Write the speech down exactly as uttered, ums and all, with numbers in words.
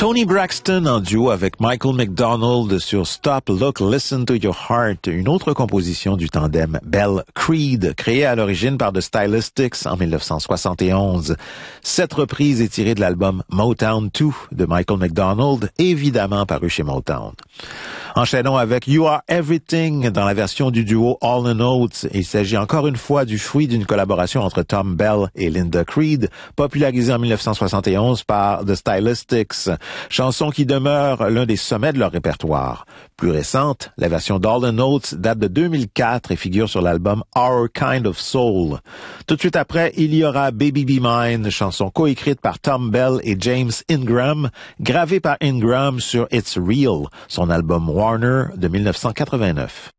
Tony Braxton en duo avec Michael McDonald sur Stop, Look, Listen to Your Heart, une autre composition du tandem Bell-Creed, créée à l'origine par The Stylistics en dix-neuf cent soixante et onze. Cette reprise est tirée de l'album Motown deux de Michael McDonald, évidemment paru chez Motown. Enchaînons avec You Are Everything dans la version du duo Hall and Oates. Il s'agit encore une fois du fruit d'une collaboration entre Tom Bell et Linda Creed, popularisée en dix-neuf cent soixante et onze par The Stylistics, chanson qui demeure l'un des sommets de leur répertoire. Plus récente, la version d'Hall and Oates date de deux mille quatre et figure sur l'album Our Kind of Soul. Tout de suite après, il y aura Baby Be Mine, chanson coécrite par Tom Bell et James Ingram, gravée par Ingram sur It's Real, son album Warner de dix-neuf cent quatre-vingt-neuf.